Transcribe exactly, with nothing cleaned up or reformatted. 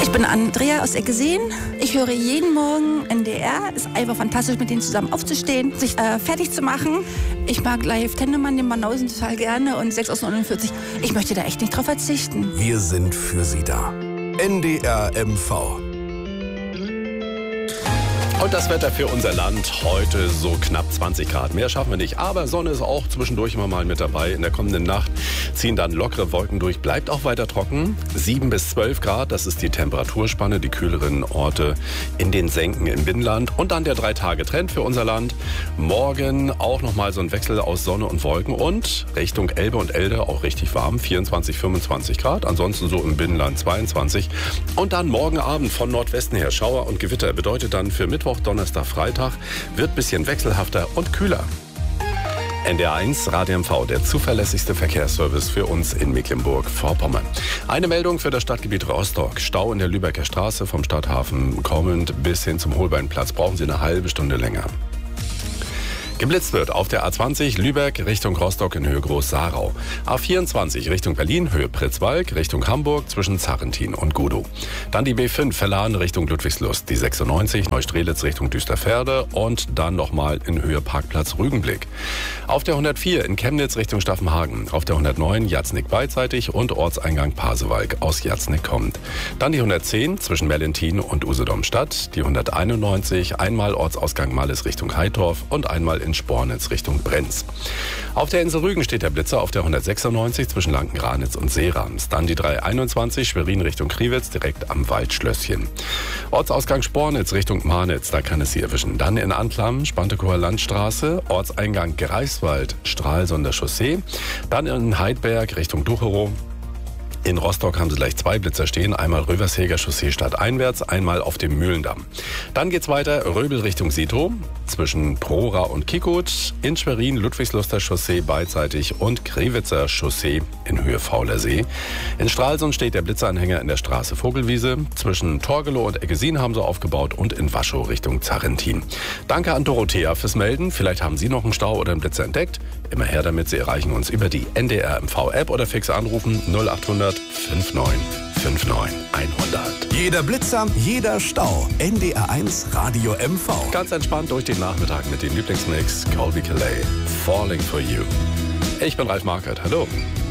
Ich bin Andrea aus Eggeseen. Ich höre jeden Morgen N D R. Ist einfach fantastisch, mit denen zusammen aufzustehen, sich äh, fertig zu machen. Ich mag Live Tennemann, den Banausen total gerne und sechs aus neunundvierzig. Ich möchte da echt nicht drauf verzichten. Wir sind für Sie da. N D R M V. Und das Wetter für unser Land heute so knapp zwanzig Grad. Mehr schaffen wir nicht, aber Sonne ist auch zwischendurch immer mal mit dabei. In der kommenden Nacht ziehen dann lockere Wolken durch, bleibt auch weiter trocken. sieben bis zwölf Grad, das ist die Temperaturspanne, die kühleren Orte in den Senken im Binnenland. Und dann der Drei-Tage-Trend für unser Land. Morgen auch nochmal so ein Wechsel aus Sonne und Wolken und Richtung Elbe und Elde auch richtig warm, vierundzwanzig, fünfundzwanzig Grad. Ansonsten so im Binnenland zweiundzwanzig. Und dann morgen Abend von Nordwesten her Schauer und Gewitter. Bedeutet dann für Mittwoch, Donnerstag, Freitag wird ein bisschen wechselhafter und kühler. N D R eins Radio M V, der zuverlässigste Verkehrsservice für uns in Mecklenburg-Vorpommern. Eine Meldung für das Stadtgebiet Rostock. Stau in der Lübecker Straße vom Stadthafen kommend bis hin zum Holbeinplatz. Brauchen Sie eine halbe Stunde länger. Geblitzt wird auf der A zwanzig Lübeck Richtung Rostock in Höhe Groß-Sarau. A vierundzwanzig Richtung Berlin, Höhe Pritzwalk, Richtung Hamburg zwischen Zarrentin und Gudow. Dann die B fünf Verladen Richtung Ludwigslust, die sechsundneunzig Neustrelitz Richtung Düsterferde und dann nochmal in Höhe Parkplatz Rügenblick. Auf der hundertvier in Chemnitz Richtung Staffenhagen, auf der hundertneun Jatznick beidseitig und Ortseingang Pasewalk aus Jatznick kommt. Dann die hundertzehn zwischen Merlentin und Usedom-Stadt, die hunderteinundneunzig einmal Ortsausgang Malles Richtung Heitorf und einmal in Spornitz Richtung Brenz. Auf der Insel Rügen steht der Blitzer auf der hundertsechsundneunzig zwischen Lankenranitz und Seerams. Dann die dreihunderteinundzwanzig Schwerin Richtung Kriwitz direkt am Waldschlösschen. Ortsausgang Spornitz Richtung Marnitz, da kann es Sie erwischen. Dann in Antlam, Spantekower Landstraße, Ortseingang Greifswald, Stralsunder Chaussee. Dann in Heidberg Richtung Ducherow. In Rostock haben Sie gleich zwei Blitzer stehen, einmal Röversheger Chaussee stadteinwärts, einmal auf dem Mühlendamm. Dann geht's weiter, Röbel Richtung Sito, zwischen Prora und Kikut, in Schwerin Ludwigsluster Chaussee beidseitig und Krewitzer Chaussee in Höhe Faulersee. In Stralsund steht der Blitzeranhänger in der Straße Vogelwiese, zwischen Torgelow und Eggesin haben sie aufgebaut und in Waschow Richtung Zarrentin. Danke an Dorothea fürs Melden, vielleicht haben Sie noch einen Stau oder einen Blitzer entdeckt. Immer her damit, Sie erreichen uns über die N D R M V-App oder fix anrufen null acht hundert neunundfünfzig neunundfünfzig hundert. Jeder Blitzer, jeder Stau. N D R eins Radio M V. Ganz entspannt durch den Nachmittag mit dem Lieblingsmix Colby Calais, Falling for You. Ich bin Ralf Markert, hallo.